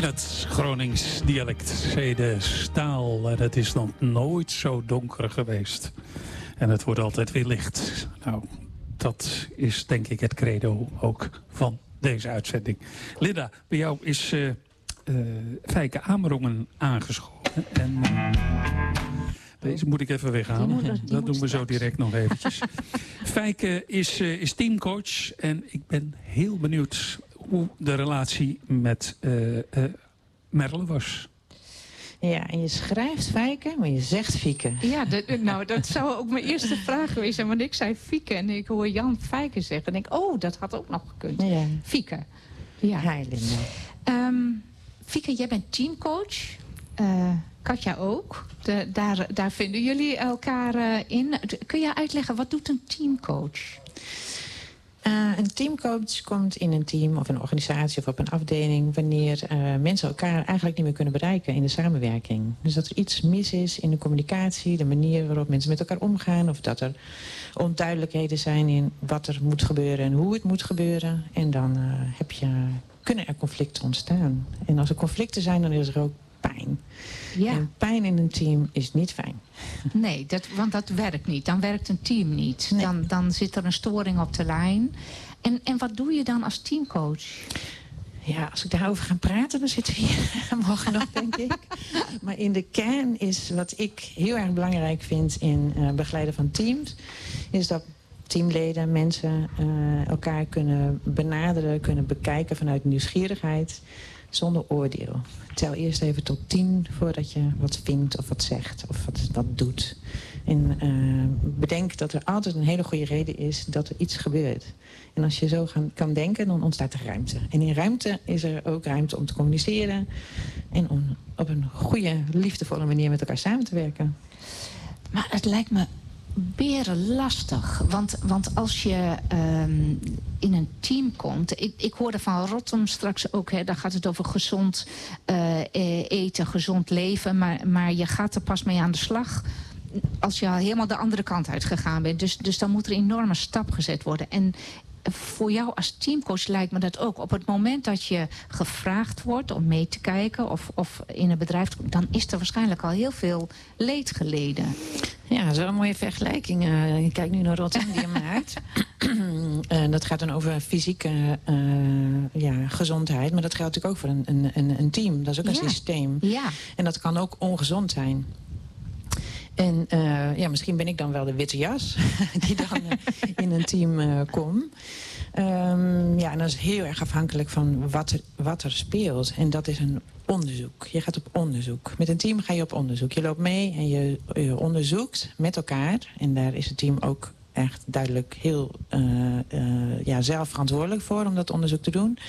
In het Gronings dialect zei de staal en het is nog nooit zo donker geweest. En het wordt altijd weer licht. Nou, dat is denk ik het credo ook van deze uitzending. Linda, bij jou is Fijke Amerongen aangeschoven. En deze moet ik even weghalen. Dat doen we zo direct nog eventjes. Fijke is teamcoach en ik ben heel benieuwd hoe de relatie met Merle was. Ja, en je schrijft Fijke, maar je zegt Fieke. Ja, dat zou ook mijn eerste vraag geweest zijn. Want ik zei Fieke en ik hoor Jan Fijke zeggen. En ik denk, oh, dat had ook nog gekund. Ja. Fieke. Ja. Hi, Linda. Fieke, jij bent teamcoach. Katja ook. Daar vinden jullie elkaar in. Kun je uitleggen, wat doet een teamcoach? Een teamcoach komt in een team of een organisatie of op een afdeling wanneer mensen elkaar eigenlijk niet meer kunnen bereiken in de samenwerking. Dus dat er iets mis is in de communicatie, de manier waarop mensen met elkaar omgaan, of dat er onduidelijkheden zijn in wat er moet gebeuren en hoe het moet gebeuren. En dan kunnen er conflicten ontstaan. En als er conflicten zijn, dan is er ook pijn. Ja. En pijn in een team is niet fijn. Nee, want dat werkt niet. Dan werkt een team niet. Nee. Dan zit er een storing op de lijn. En wat doe je dan als teamcoach? Ja, als ik daarover ga praten, dan zitten we hier morgen nog, denk ik. Maar in de kern is wat ik heel erg belangrijk vind in begeleiden van teams, is dat teamleden, mensen elkaar kunnen benaderen, kunnen bekijken vanuit nieuwsgierigheid, zonder oordeel. Tel eerst even tot 10 voordat je wat vindt of wat zegt of wat doet. En bedenk dat er altijd een hele goede reden is dat er iets gebeurt. En als je zo kan denken, dan ontstaat er ruimte. En in ruimte is er ook ruimte om te communiceren en om op een goede, liefdevolle manier met elkaar samen te werken. Maar het lijkt me beren lastig. Want als je in een team komt. Ik hoorde van Rottum straks ook. Daar gaat het over gezond eten, gezond leven. Maar je gaat er pas mee aan de slag als je al helemaal de andere kant uitgegaan bent. Dus dan moet er een enorme stap gezet worden. En voor jou als teamcoach lijkt me dat ook. Op het moment dat je gevraagd wordt om mee te kijken of in een bedrijf te komen, dan is er waarschijnlijk al heel veel leed geleden. Ja, dat is wel een mooie vergelijking. Ik kijk nu naar Rotterdam, die hem uit. Dat gaat dan over fysieke gezondheid. Maar dat geldt natuurlijk ook voor een team. Dat is ook een systeem. Ja. En dat kan ook ongezond zijn. En misschien ben ik dan wel de witte jas die dan in een team komt. En dat is heel erg afhankelijk van wat er speelt. En dat is een onderzoek. Je gaat op onderzoek. Met een team ga je op onderzoek. Je loopt mee en je onderzoekt met elkaar. En daar is het team ook echt duidelijk heel zelf verantwoordelijk voor om dat onderzoek te doen.